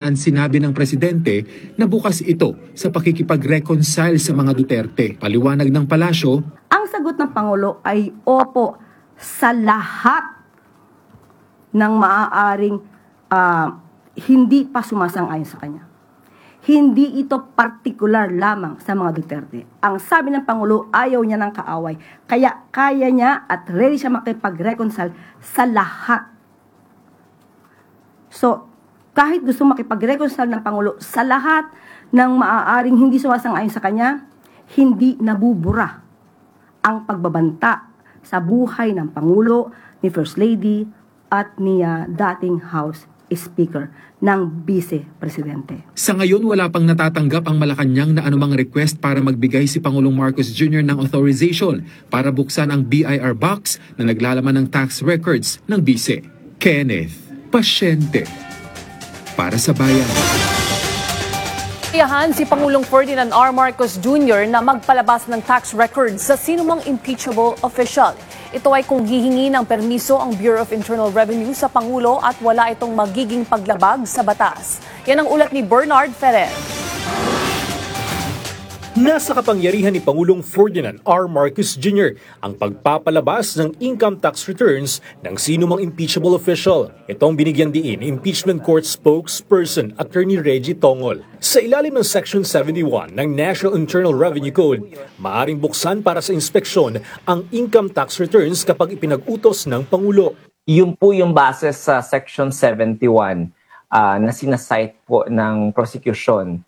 saan sinabi ng presidente na bukas ito sa pakikipag-reconcile sa mga Duterte. Paliwanag ng palasyo, ang sagot ng Pangulo ay opo sa lahat ng maaaring hindi pa sumasang-ayon sa kanya. Hindi ito partikular lamang sa mga Duterte. Ang sabi ng Pangulo, ayaw niya ng kaaway. Kaya kaya niya at ready siya makipag-reconcile sa lahat. So, kahit gusto makipag-reconcile ng Pangulo sa lahat ng maaaring hindi sumasang-ayon sa kanya, hindi nabubura ang pagbabanta sa buhay ng Pangulo, ni First Lady, at ni dating House Speaker ng Vice Presidente. Sa ngayon, wala pang natatanggap ang Malacanang na anumang request para magbigay si Pangulong Marcos Jr. ng authorization para buksan ang BIR box na naglalaman ng tax records ng Vice. Kenneth Pasyente para sa Bayan. Iyahan si Pangulong Ferdinand R. Marcos Jr. na magpalabas ng tax records sa sinumang impeachable official. Ito ay kung hihingi ng permiso ang Bureau of Internal Revenue sa Pangulo at wala itong magiging paglabag sa batas. Yan ang ulat ni Bernard Ferrer. Nasa kapangyarihan ni Pangulong Ferdinand R. Marcos Jr. ang pagpapalabas ng income tax returns ng sinumang impeachable official. Ito ang binigyan diin ni Impeachment Court spokesperson Attorney Reggie Tongol. Sa ilalim ng Section 71 ng National Internal Revenue Code, maaaring buksan para sa inspeksyon ang income tax returns kapag ipinag-utos ng Pangulo. Yun po yung base sa Section 71 na sinasite po ng prosecution.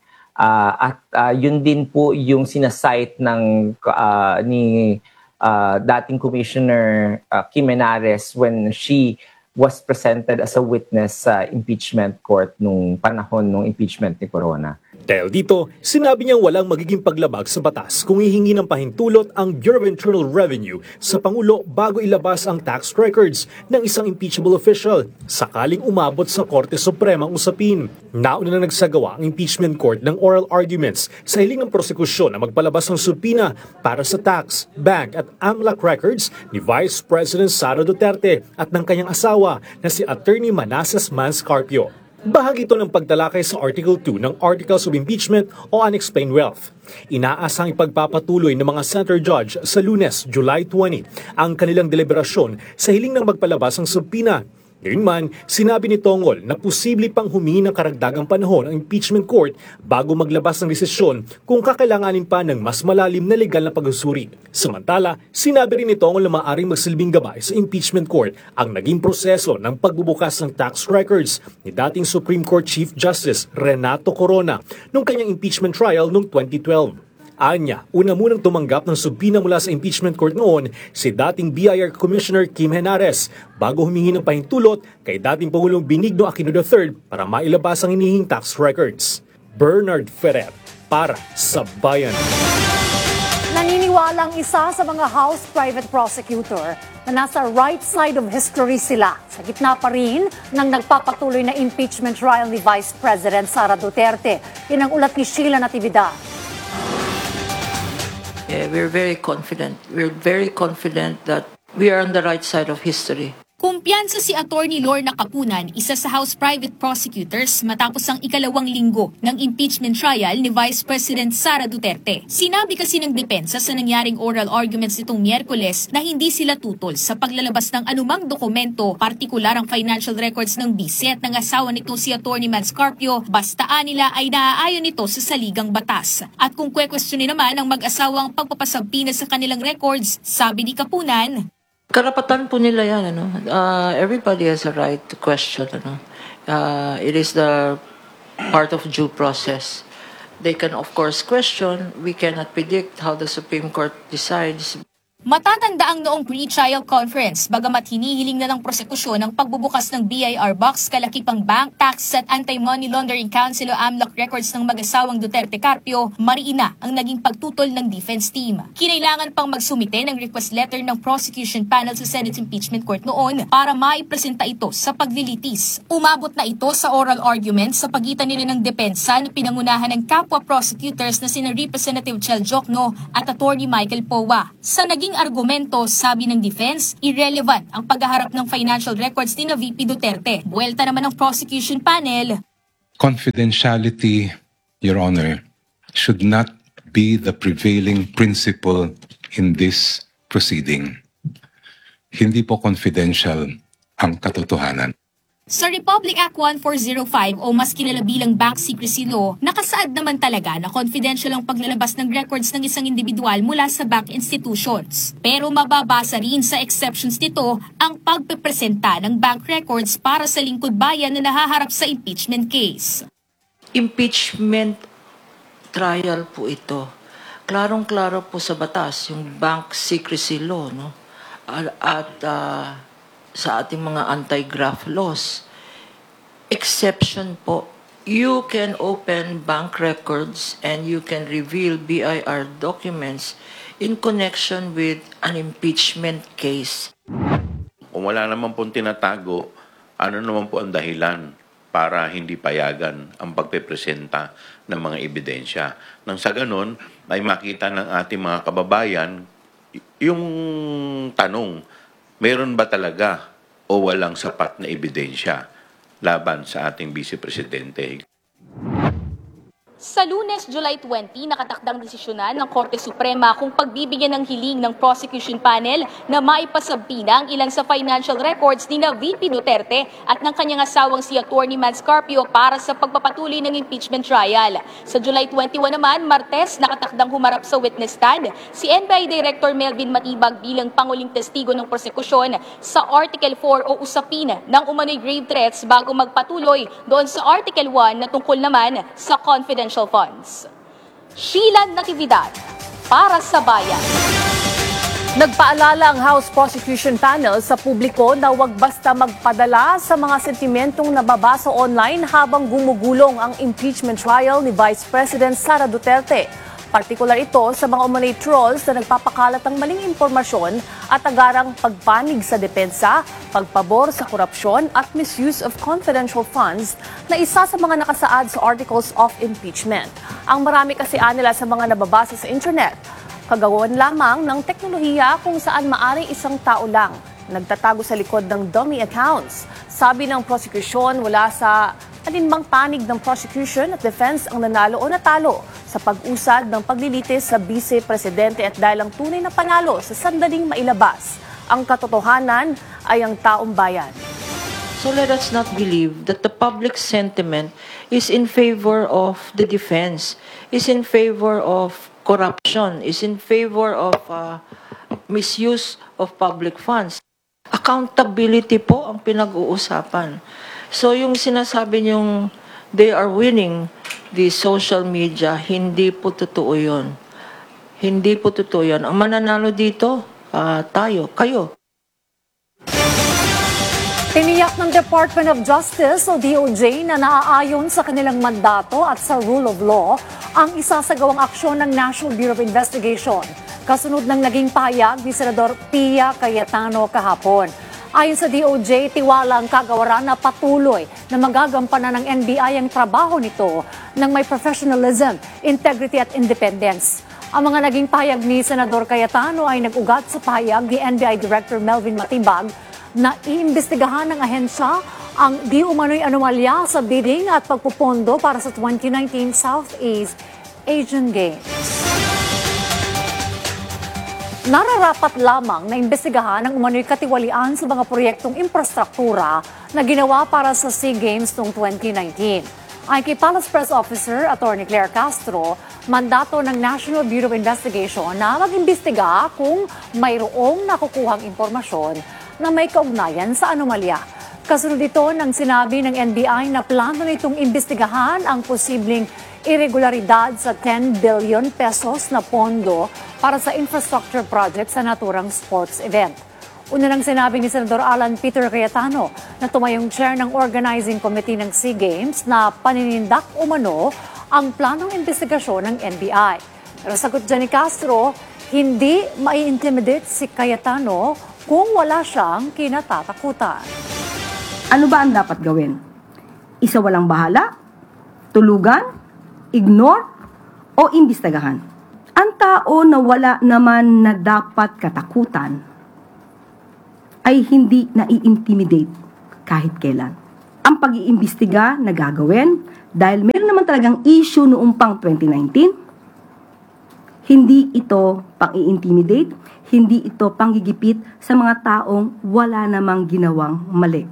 Yun din po yung sinasite ng ni dating Commissioner Kim Menares when she was presented as a witness sa impeachment court nung panahon ng impeachment ni Corona. Dahil dito, sinabi niyang walang magiging paglabag sa batas kung hihingi ng pahintulot ang Bureau of Internal Revenue sa Pangulo bago ilabas ang tax records ng isang impeachable official sakaling umabot sa Korte Suprema ang usapin. Nauna na nagsagawa ang impeachment court ng oral arguments sa hiling ng prosekusyon na magpalabas ng subpoena para sa tax, bank at AMLAC records ni Vice President Sara Duterte at ng kanyang asawa na si Attorney Manasseh Manscarpio. Bahagi ito ng pagtalakay sa Article 2 ng Articles of Impeachment o Unexplained Wealth. Inaasang ipagpapatuloy ng mga center judge sa Lunes, July 20, ang kanilang deliberasyon sa hiling ng magpalabas ng subpoena. Gayunman, sinabi ni Tongol na posible pang humingi ng karagdagang panahon ang impeachment court bago maglabas ng desisyon kung kakailanganin pa ng mas malalim na legal na pagsusuri. Samantala, sinabi rin ni Tongol na maaaring magsilbing gabay sa impeachment court ang naging proseso ng pagbubukas ng tax records ni dating Supreme Court Chief Justice Renato Corona nung kanyang impeachment trial noong 2012. Anya, una munang tumanggap ng subpoena mula sa impeachment court noon si dating BIR Commissioner Kim Menares bago humingi ng pahintulot kay dating Pangulong Benigno Aquino III para mailabas ang hinihing tax records. Bernard Ferrer para sa Bayan. Naniniwala ang isa sa mga House Private Prosecutor na nasa right side of history sila. Sa gitna pa rin ng nagpapatuloy na impeachment trial ni Vice President Sara Duterte. Yan ang ulat ni Sheila Natividad. We're very confident. We're very confident that we are on the right side of history. Kumpiyansa si Attorney Lorna Capunan, isa sa House Private Prosecutors matapos ang ikalawang linggo ng impeachment trial ni Vice President Sara Duterte. Sinabi kasi ng depensa sa nangyaring oral arguments nitong Miyerkules na hindi sila tutol sa paglalabas ng anumang dokumento, partikular ang financial records ng vice at ng asawa nito si Attorney Manscarpio, bastaan nila ay naaayon nito sa saligang batas. At kung kwestiyonin naman ang mag-asawa ang pagpapasabpina sa kanilang records, sabi ni Capunan, Karapatan po nila yan, ano. Everybody has a right to question, ano. It is the part of due process. They can of course question. We cannot predict how the Supreme Court decides. Matatanda ang noong pre-trial conference, bagamat hinihiling na ng prosekusyon ang pagbubukas ng BIR box kalaki pang Bank, Tax at Anti-Money Laundering Council o AMLAC records ng mag-asawang Duterte Carpio, mariina ang naging pagtutol ng defense team. Kinailangan pang magsumite ng request letter ng prosecution panel sa Senate Impeachment Court noon para maipresenta ito sa paglilitis. Umabot na ito sa oral arguments sa pagitan nila ng depensa na pinangunahan ng kapwa prosecutors na sina Representative Chel Jokno at Attorney Michael Powa. Sa naging argumento, sabi ng defense, irrelevant ang paghaharap ng financial records ni VP Duterte. Buwelta naman ng prosecution panel, confidentiality, Your Honor, should not be the prevailing principle in this proceeding. Hindi po confidential ang katotohanan. Sa Republic Act 1405 o mas kilala bilang Bank Secrecy Law, nakasaad naman talaga na confidential ang paglalabas ng records ng isang individual mula sa bank institutions. Pero mababasa rin sa exceptions nito ang pagpepresenta ng bank records para sa lingkod bayan na nahaharap sa impeachment case. Impeachment trial po ito. Klarong-klaro po sa batas, yung Bank Secrecy Law, no? At sa ating mga anti-graft laws. Exception po, you can open bank records and you can reveal BIR documents in connection with an impeachment case. Kung wala naman pong tinatago, ano naman po ang dahilan para hindi payagan ang pagpepresenta ng mga ebidensya? Nang sa ganon, ay makita ng ating mga kababayan yung tanong, meron ba talaga o walang sapat na ebidensya laban sa ating Vice Presidente? Sa Lunes, July 20, nakatakdang desisyonan ng Korte Suprema kung pagbibigyan ng hiling ng prosecution panel na maipasabpi na ang ilang sa financial records ni na VP Duterte at ng kanyang asawang si Attorney Mads Carpio para sa pagpapatuloy ng impeachment trial. Sa July 21 naman, Martes, nakatakdang humarap sa witness stand si NBI Director Melvin Matibag bilang panguling testigo ng prosekusyon sa Article 4 o usapin ng umano'y grave threats bago magpatuloy doon sa Article 1 na tungkol naman sa confidential funds. Sheila Natividad para sa Bayan. Nagpaalala ang House Prosecution Panel sa publiko na huwag basta magpadala sa mga sentimentong nababasa online habang gumugulong ang impeachment trial ni Vice President Sara Duterte. Partikular ito sa mga umano'y trolls na nagpapakalat ng maling impormasyon at agarang pagpanig sa depensa, pagpabor sa korupsyon at misuse of confidential funds na isa sa mga nakasaad sa Articles of Impeachment. Ang marami kasi nila sa mga nababasa sa internet, kagawan lamang ng teknolohiya kung saan maaring isang tao lang nagtatago sa likod ng dummy accounts. Sabi ng prosecution, wala sa alinmang panig ng prosecution at defense ang nanalo o natalo sa pag-usad ng paglilitis sa Vice Presidente at dahil ang tunay na panalo sa sandaling mailabas. Ang katotohanan ay ang taong bayan. So let us not believe that the public sentiment is in favor of the defense, is in favor of corruption, is in favor of misuse of public funds. Accountability po ang pinag-uusapan. So yung sinasabi niyong they are winning the social media, hindi po totoo yun. Hindi po totoo yun. Ang mananalo dito, tayo, kayo. Tiniyak ng Department of Justice o DOJ na naaayon sa kanilang mandato at sa rule of law ang isasagawang aksyon ng National Bureau of Investigation. Kasunod ng naging pahayag ni Senador Pia Cayetano kahapon. Ayon sa DOJ, tiwala ang kagawaran na patuloy na magagampanan ng NBI ang trabaho nito ng may professionalism, integrity at independence. Ang mga naging pahayag ni Senador Cayetano ay nag-ugat sa pahayag ni NBI Director Melvin Matibag na iimbestigahan ng ahensya ang di umano'y anomalya sa bidding at pagpupondo para sa 2019 Southeast Asian Games. Nararapat lamang na imbestigahan ang umano'y katiwalian sa mga proyektong infrastruktura na ginawa para sa SEA Games noong 2019. Ayon kay Palace Press Officer Atty. Claire Castro, mandato ng National Bureau of Investigation na mag-imbestiga kung mayroong nakukuhang impormasyon na may kaugnayan sa anomalya. Kasunod ito ng sinabi ng NBI na plano nitong imbestigahan ang posibleng irregularidad sa 10 billion pesos na pondo para sa infrastructure project sa naturang sports event. Una nang sinabi ni Senador Alan Peter Cayetano na tumayong chair ng organizing committee ng SEA Games na paninindak umano ang planong investigasyon ng NBI. Pero sagot dyan ni Castro, hindi mai-intimidate si Cayetano kung wala siyang kinatatakutan. Ano ba ang dapat gawin? Isa walang bahala? Tulugan? Ignore? O imbestigahan? Ang tao na wala naman na dapat katakutan ay hindi nai-intimidate kahit kailan. ang pag-iimbestiga na gagawin dahil meron naman talagang issue noong pang 2019. Hindi ito pang-i-intimidate, hindi ito panggigipit sa mga taong wala namang ginawang mali.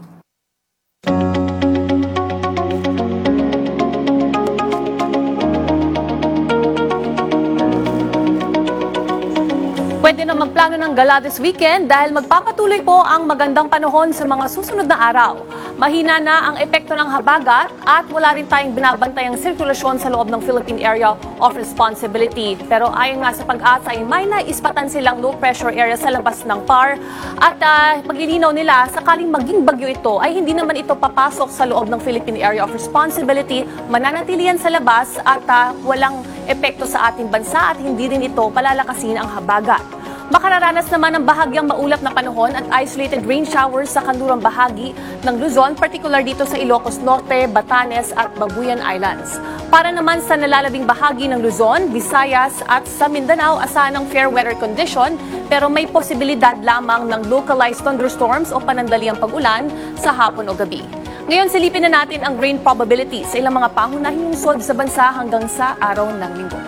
Pwede na magplano ng gala this weekend dahil magpapatuloy po ang magandang panahon sa mga susunod na araw. Mahina na ang epekto ng habagat at wala rin tayong binabantayang sirkulasyon sa loob ng Philippine Area of Responsibility. Pero ayon nga sa Pag-asa ay may naispatan silang low pressure area sa labas ng PAR at paglilinaw nila sakaling maging bagyo ito ay hindi naman ito papasok sa loob ng Philippine Area of Responsibility, mananatili yan sa labas at walang epekto sa ating bansa at hindi rin ito palalakasin ang habagat. Makararanas naman ng bahagyang maulap na panahon at isolated rain showers sa kanlurang bahagi ng Luzon, particular dito sa Ilocos Norte, Batanes at Babuyan Islands. Para naman sa nalalabing bahagi ng Luzon, Visayas at sa Mindanao, asahan ng fair weather condition pero may posibilidad lamang ng localized thunderstorms o panandaliang pag-ulan sa hapon o gabi. Ngayon silipin na natin ang rain probability sa ilang mga pangunahing lungsod sa bansa hanggang sa araw ng linggo.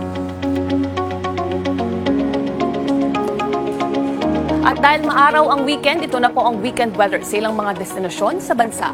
At dahil maaraw ang weekend, ito na po ang weekend weather sa ilang mga destinasyon sa bansa.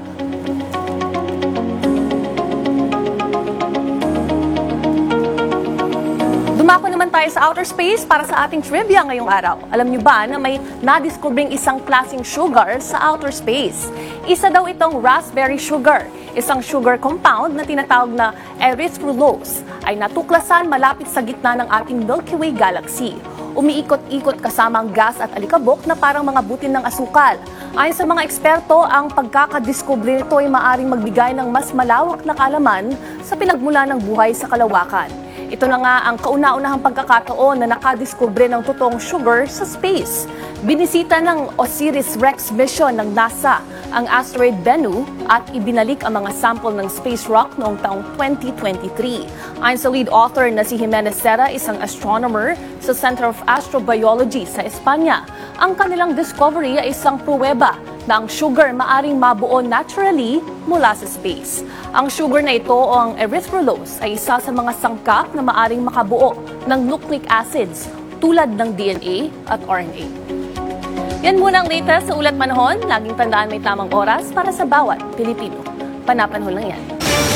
Dumako naman tayo sa outer space para sa ating trivia ngayong araw. Alam niyo ba na may nadiskubring isang klaseng sugar sa outer space? Isa daw itong raspberry sugar. Isang sugar compound na tinatawag na erythrulose ay natuklasan malapit sa gitna ng ating Milky Way galaxy. Umiikot-ikot kasama ang gas at alikabok na parang mga butil ng asukal. Ayon sa mga eksperto, ang pagkakadiskubre nito ay maaring magbigay ng mas malawak na kaalaman sa pinagmula ng buhay sa kalawakan. Ito na nga ang kauna-unahang pagkakataon na nakadiskubre ng totoong sugar sa space. Binisita ng OSIRIS-REx mission ng NASA ang asteroid Bennu at ibinalik ang mga sample ng space rock noong taong 2023. Ayon sa lead author na si Jimenez Serra, isang astronomer sa Center of Astrobiology sa Espanya, ang kanilang discovery ay isang pruweba na ang sugar maaring mabuo naturally mula sa space. Ang sugar na ito o ang erythrulose ay isa sa mga sangkap na maaring makabuo ng nucleic acids tulad ng DNA at RNA. Yan muna ang latest sa Ulat Panahon. Laging tandaan may tamang oras para sa bawat Pilipino. Panapanahon lang yan.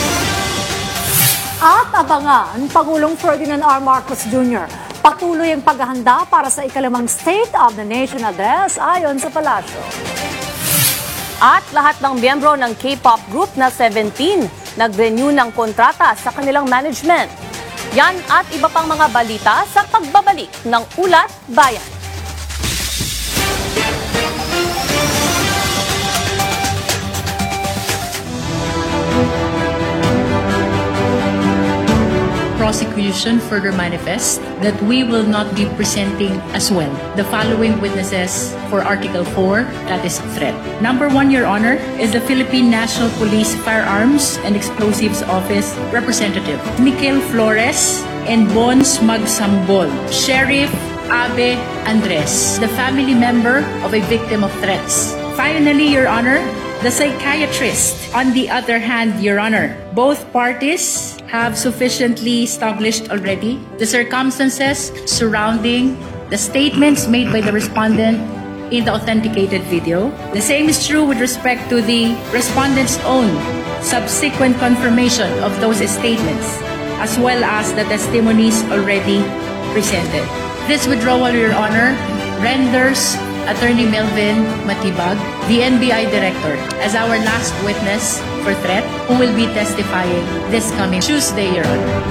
At abangan, Pangulong Ferdinand R. Marcos Jr. patuloy ang paghahanda para sa ikalimang State of the Nation Address ayon sa Palasyo. At lahat ng miyembro ng K-pop group na 17 nag-renew ng kontrata sa kanilang management. Yan at iba pang mga balita sa pagbabalik ng Ulat Bayan. Prosecution further manifests that we will not be presenting as well the following witnesses for Article 4, that is threat. Number 1, Your Honor, is the Philippine National Police Firearms and Explosives Office Representative Mikel Flores and Bons Magsambol, Sheriff Abe Andres, the family member of a victim of threats. Finally, Your Honor, the psychiatrist. On the other hand, Your Honor, both parties have sufficiently established already the circumstances surrounding the statements made by the respondent in the authenticated video. The same is true with respect to the respondent's own subsequent confirmation of those statements, as well as the testimonies already presented. This withdrawal, Your Honor, renders Attorney Melvin Matibag, the NBI Director, as our last witness for threat, who will be testifying this coming Tuesday, Your Honor.